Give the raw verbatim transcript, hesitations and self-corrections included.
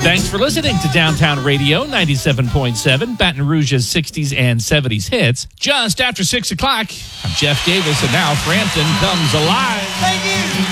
Thanks for listening to Downtown Radio ninety-seven point seven, Baton Rouge's sixties and seventies hits. Just after six o'clock, I'm Jeff Davis, and now Frampton comes alive. Thank you.